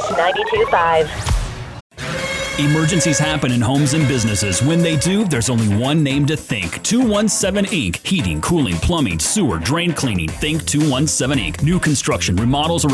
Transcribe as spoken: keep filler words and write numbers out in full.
ninety-two point five. Emergencies happen in homes and businesses. When they do, there's only one name to think. two one seven Incorporated. Heating, cooling, plumbing, sewer, drain cleaning. Think two one seven Incorporated. New construction, remodels, or